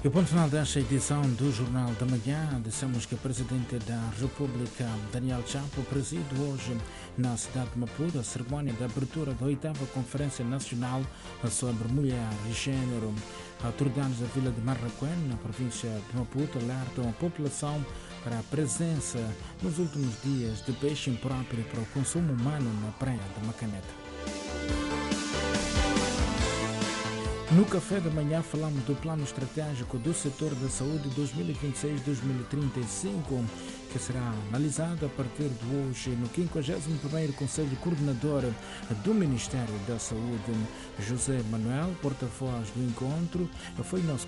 E ponto final desta edição do Jornal da Manhã, dissemos que o Presidente da República, Daniel Chapo, preside hoje na cidade de Maputo a cerimónia de abertura da 8ª Conferência Nacional sobre Mulher e Gênero. Autoridades da vila de Marraquém, na província de Maputo, alertam a população para a presença nos últimos dias de peixe impróprio para o consumo humano na praia de Macaneta. No café da manhã falamos do plano estratégico do setor da saúde 2026-2035, que será analisado a partir de hoje no 51º Conselho Coordenador do Ministério da Saúde. José Manuel, porta-voz do encontro, foi nosso